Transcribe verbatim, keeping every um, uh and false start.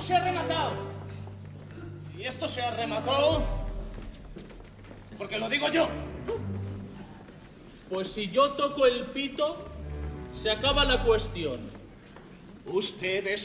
se ha rematado. Y esto se ha rematado porque lo digo yo. Pues si yo toco el pito, se acaba la cuestión. Ustedes